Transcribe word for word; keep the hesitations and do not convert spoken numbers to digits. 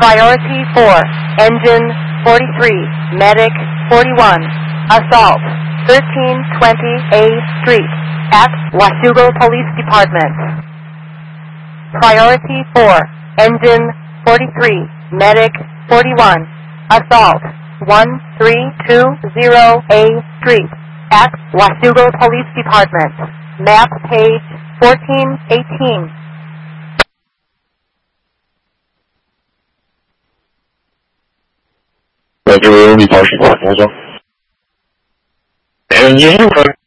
Priority four, Engine forty-three, Medic forty-one, Assault thirteen twenty A Street at Washougal Police Department. Priority four, Engine forty-three, Medic forty-one, Assault one three two zero A Street at Washougal Police Department. Map page fourteen eighteen. Roger, we will be partial. And you